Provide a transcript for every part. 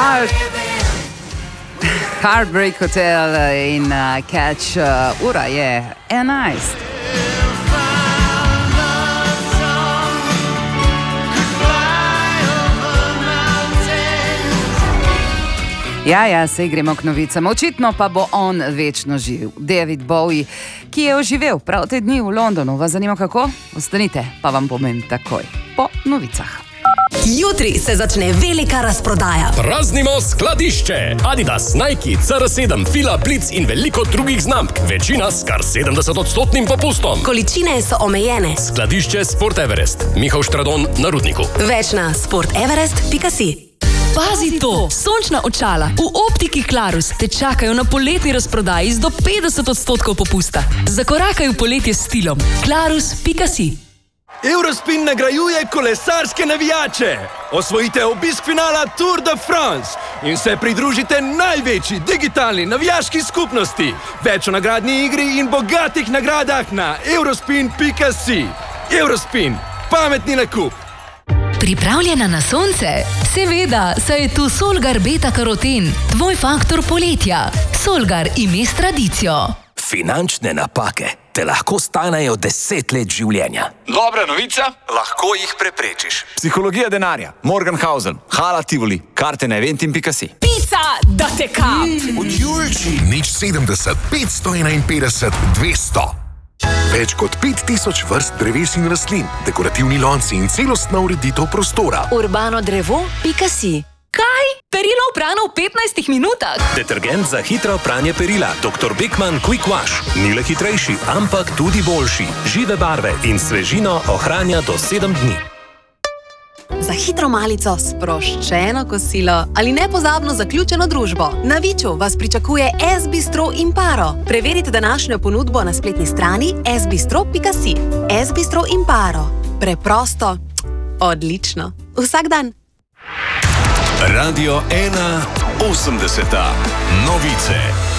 Heartbreak Hotel in Catch, ura je 11. Ja, se gremo k novicam. Očitno pa bo on večno živ. David Bowie, ki je oživel prav te dni v Londonu. Vas zanima kako? Ostanite, pa vam povem takoj po novicah. Jutri se začne velika razprodaja. Praznimo skladišče. Adidas, Nike, CR7, Fila, Blitz in veliko drugih znamk. Večina s kar 70% popustom. Količine so omejene. Skladišče Sport Everest. Mihael Štradon na Rudniku. Več na sporteverest.si. Pazi to! Sončna očala v optiki Clarus te čakajo na poletni razprodaji z do 50% popusta. Zakorakaj v poletje s stilom. Clarus.si. Eurospin nagrajuje kolesarske navijače. Osvojite obisk finala Tour de France in se pridružite največji digitalni navijaški skupnosti. Več o nagradni igri in bogatih nagradah na eurospin.si. Eurospin. Pametni nakup. Pripravljena na sonce? Seveda, saj je tu Solgar beta-karoten, tvoj faktor poletja. Solgar ime s tradicijo. Finančne napake te lahko stanejo 10 let življenja. Dobra novica, Lahko jih preprečiš. psihologija denarja, Morgenhausen, Hala Tivoli, karte na eventim.si. Pica, da te ka! Od Julči nič 70, 551, 200. Več kot 5000 vrst dreves in rastlin, dekorativni lonci in celostna ureditev prostora. urbano-drevo.si. Kaj? Perilo oprano v 15 minutah? Detergent za hitro pranje perila Dr. Beckmann Quick Wash. Ni le hitrejši, ampak tudi boljši. Žive barve in svežino ohranja do 7 dni. Za hitro malico, sproščeno kosilo ali nepozabno zaključeno družbo. Na Viču vas pričakuje S-bistro Imparo. Preverite današnjo ponudbo na spletni strani sbistro.si. S-bistro Imparo. Preprosto, odlično. Vsak dan. Radio 1 80. Novice.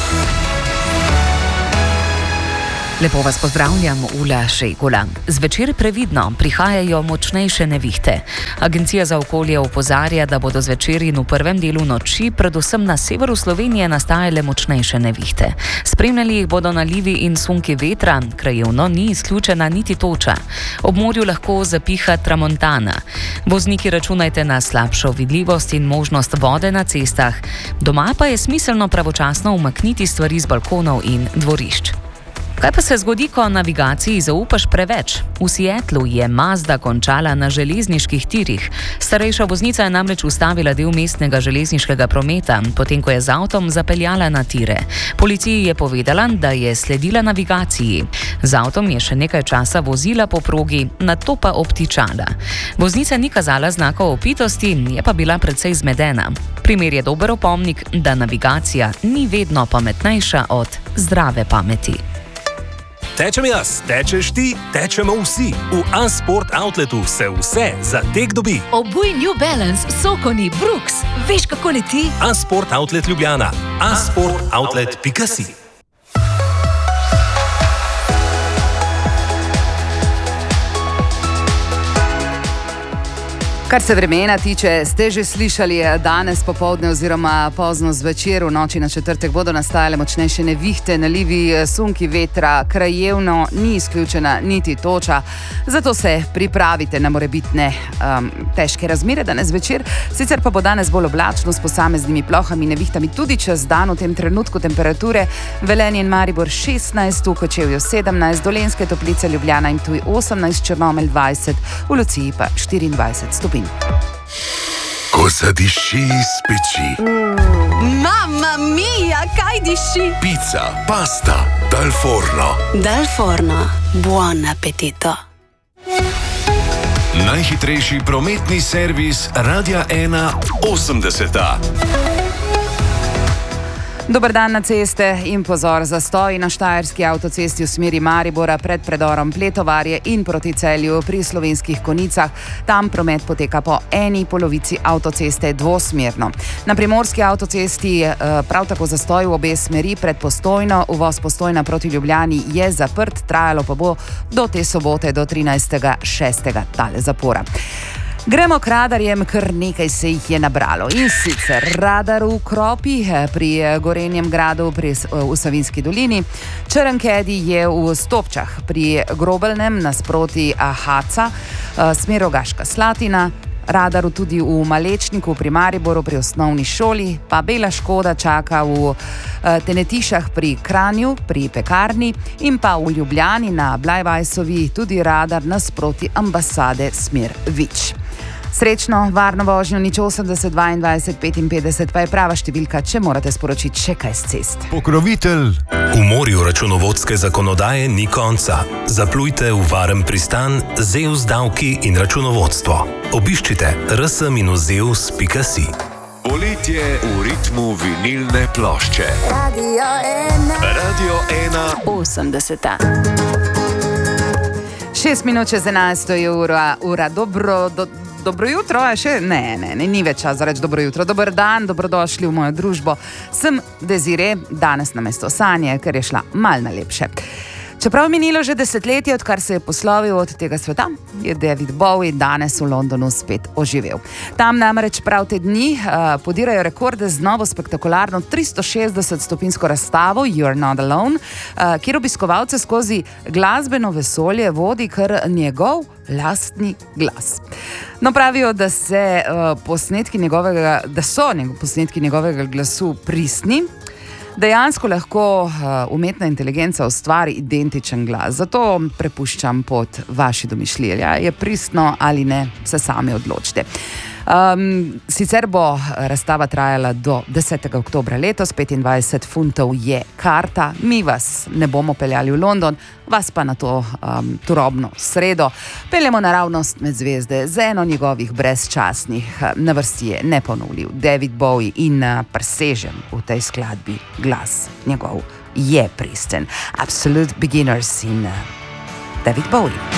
Lepo vas pozdravljam, Ula Šejkula. Zvečer previdno, prihajajo močnejše nevihte. Agencija za okolje opozarja, da bodo zvečer in v prvem delu noči predvsem na severu Slovenije nastajale močnejše nevihte. Spremljali jih bodo nalivi in sunki vetra, krajevno ni izključena niti toča. Ob morju lahko zapiha tramontana. Vozniki računajte na slabšo vidljivost in možnost vode na cestah. Doma pa je smiselno pravočasno umakniti stvari z balkonov in dvorišč. Kaj pa se zgodi, ko navigaciji zaupaš preveč? V Seattlu je Mazda končala na železniških tirih. Starejša voznica je namreč ustavila del mestnega železniškega prometa, potem ko je z avtom zapeljala na tire. Policiji je povedala, da je sledila navigaciji. Z avtom je še nekaj časa vozila po progi, nato pa obtičala. Voznica ni kazala znakov opitosti, je pa bila precej zmedena. Primer je dober opomnik, da navigacija ni vedno pametnejša od zdrave pameti. Tečem jaz, tečeš ti, tečemo vsi. V A-Sport Outletu se vse za tek dobi. Obuj New Balance, Sokoni, Brooks. Veš kako leti? A-Sport Outlet Ljubljana. A-sportoutlet.si. Kar se vremena tiče, ste že slišali, danes popoldne oziroma pozno zvečer v noči na četrtek bodo nastajale močnejše nevihte, nalivi, sunki vetra, krajevno ni izključena niti toča. Zato se pripravite na morebitne težke razmere danes zvečer. Sicer pa bo danes bolj oblačno s posameznimi plohami in nevihtami tudi čez dan. V tem trenutku temperature Velenje in Maribor 16, v Kočevju 17, Dolenjske Toplice, Ljubljana in Ptuj 18, Črnomelj 20, v Luciji pa 24 stopinj. Ko zadiši iz peči. Mamma mia, kaj diši? Pica, pasta, dal forno. Dal forno. Buon appetito. Najhitrejši prometni servis Radia 1 80. Dober dan na ceste in pozor, zastoji na Štajerski avtocesti v smeri Maribora pred predorom Pletovarje in proti Celju pri Slovenskih Konicah. Tam promet poteka po eni polovici avtoceste dvosmerno. Na Primorski avtocesti prav tako zastoj v obe smeri pred Postojno. Uvoz Postojna proti Ljubljani je zaprt, trajalo pa bo do te sobote, do 13.6. tale zapora. Gremo k radarjem, kar nekaj se jih je nabralo. In sicer radar v Kropi pri Gorenjem gradu v Savinjski dolini, Črnkedi je v Stopčah pri Grobelnem nasproti Haca, smer Rogaška Slatina, radar tudi v Malečniku pri Mariboru pri osnovni šoli, pa bela škoda čaka v Tenetišah pri Kranju, pri Pekarni in pa v Ljubljani na Blajvajsovi tudi radar nasproti ambasade smer Vič. Srečno, varno vožnjo, 080 22 55 pa je prava številka, če morate sporočiti še kaj z cest. Pokrovitelj. V morju računovodske zakonodaje ni konca. Zaplujte v varen pristan Zeus davki in računovodstvo. Obiščite rs-zeus.si. Poletje v ritmu vinilne plošče. Radio 1 80. 6 minut čez 11 je ura. Dobro jutro, a še? Ne, ni več čas za reči dobro jutro. Dober dan, dobrodošli v mojo družbo. Sem Desire, danes namesto Sanje, ker je šla mal na lepše. Čeprav minilo že desetletje, odkar se je poslovil od tega sveta, je David Bowie danes v Londonu spet oživel. Tam namreč prav te dni podirajo rekorde z novo spektakularno 360-stopinjsko razstavo You're Not Alone, kjer obiskovalce skozi glasbeno vesolje vodi kar njegov lastni glas. No, pravijo, da so posnetki njegovega glasu pristni. Dejansko lahko umetna inteligenca ustvari identičen glas, zato prepuščam pod vaši domišljiji. Je pristno ali ne, se sami odločite. Sicer bo razstava trajala do 10. oktobra letos, 25 funtov je karta. Mi vas ne bomo peljali v London, vas pa na to turobno sredo peljemo naravnost med zvezde z eno njegovih brezčasnih. Na vrsti je neponovljiv David Bowie in presežen v tej skladbi glas njegov je pristen. Absolute Beginners in David Bowie.